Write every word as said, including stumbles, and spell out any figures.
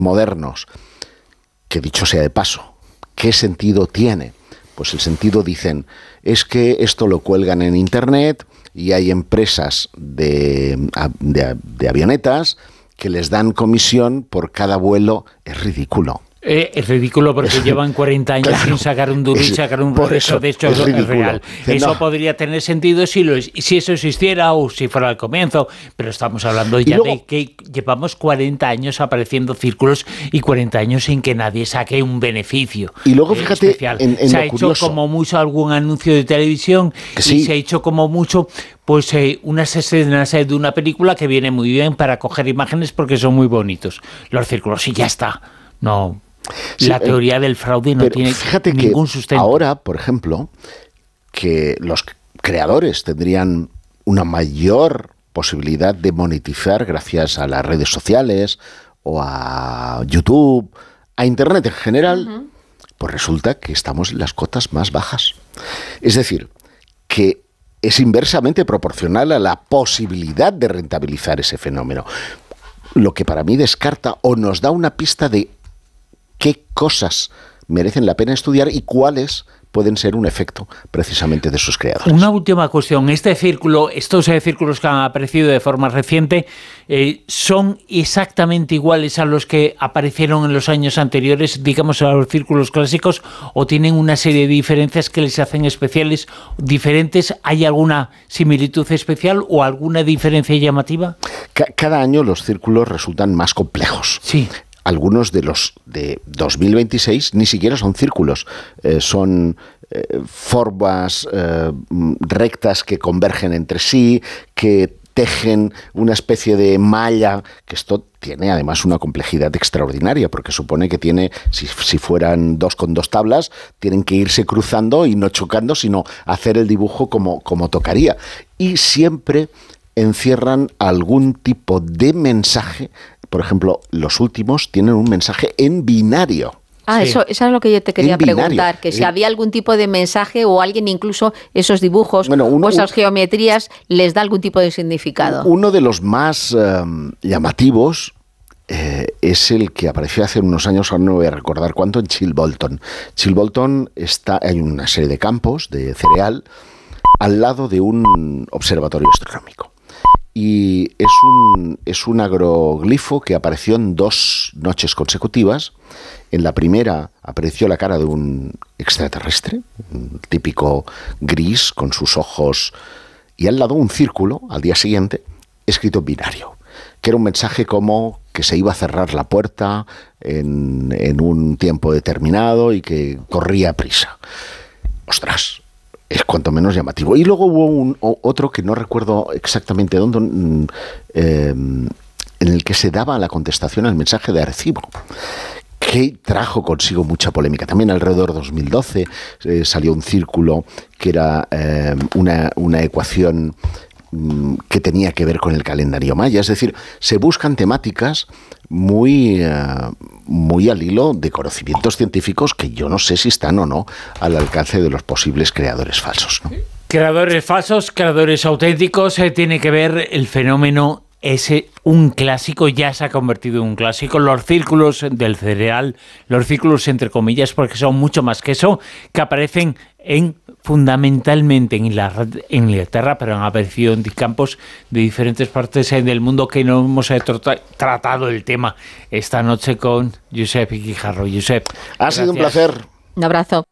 modernos, que dicho sea de paso, ¿qué sentido tiene? Pues el sentido, dicen, es que esto lo cuelgan en Internet y hay empresas de, de, de avionetas que les dan comisión por cada vuelo. Es ridículo. Eh, es ridículo porque es, llevan cuarenta años claro, sin sacar un duro y sacar un regreso. De hecho, es, es real. Eso no. podría tener sentido si, lo, si eso existiera o si fuera al comienzo, pero estamos hablando ya luego, de que llevamos cuarenta años apareciendo círculos y cuarenta años sin que nadie saque un beneficio. Y luego, fíjate, eh, especial. En, en se lo ha curioso. hecho como mucho algún anuncio de televisión sí. y se ha hecho como mucho pues eh, unas escenas de una película que viene muy bien para coger imágenes porque son muy bonitos. Los círculos, y ya está. No... Sí, la teoría del fraude no tiene fíjate ningún que sustento. Ahora, por ejemplo, que los creadores tendrían una mayor posibilidad de monetizar gracias a las redes sociales o a YouTube, a Internet en general, uh-huh. pues resulta que estamos en las cotas más bajas. Es decir, que es inversamente proporcional a la posibilidad de rentabilizar ese fenómeno. Lo que para mí descarta o nos da una pista de qué cosas merecen la pena estudiar y cuáles pueden ser un efecto precisamente de sus creadores. Una última cuestión. Este círculo, estos eh, círculos que han aparecido de forma reciente, eh, ¿son exactamente iguales a los que aparecieron en los años anteriores, digamos a los círculos clásicos, o tienen una serie de diferencias que les hacen especiales, diferentes? ¿Hay alguna similitud especial o alguna diferencia llamativa? C- cada año los círculos resultan más complejos. Sí. Algunos de los de dos mil veintiséis ni siquiera son círculos, eh, son eh, formas eh, rectas que convergen entre sí, que tejen una especie de malla, que esto tiene además una complejidad extraordinaria, porque supone que tiene, si, si fueran dos con dos tablas, tienen que irse cruzando y no chocando, sino hacer el dibujo como, como tocaría. Y siempre encierran algún tipo de mensaje. Por ejemplo, los últimos tienen un mensaje en binario. Ah, sí. eso, eso es lo que yo te quería preguntar, que si en... había algún tipo de mensaje o alguien incluso esos dibujos bueno, uno, o esas geometrías les da algún tipo de significado. Uno de los más um, llamativos eh, es el que apareció hace unos años, ahora no voy a recordar cuánto, en Chilbolton. Chilbolton está, hay una serie de campos de cereal al lado de un observatorio astronómico. Y es un, es un agroglifo que apareció en dos noches consecutivas. En la primera apareció la cara de un extraterrestre, un típico gris con sus ojos, y al lado un círculo, al día siguiente, escrito en binario, que era un mensaje como que se iba a cerrar la puerta en, en un tiempo determinado y que corría prisa. ¡Ostras! Es cuanto menos llamativo. Y luego hubo un, otro que no recuerdo exactamente dónde, eh, en el que se daba la contestación al mensaje de Arecibo, que trajo consigo mucha polémica. También alrededor de dos mil doce eh, salió un círculo que era eh, una, una ecuación mm, que tenía que ver con el calendario maya. Es decir, se buscan temáticas muy, uh, muy al hilo de conocimientos científicos que yo no sé si están o no al alcance de los posibles creadores falsos, ¿no? Creadores falsos, creadores auténticos, eh, tiene que ver el fenómeno ese, un clásico, ya se ha convertido en un clásico, los círculos del cereal, los círculos entre comillas, porque son mucho más que eso, que aparecen en fundamentalmente en, la, en Inglaterra, pero han aparecido en campos de diferentes partes del mundo que no hemos tra- tratado el tema esta noche con Josep Guijarro. Josep, ha sido un placer. Un abrazo.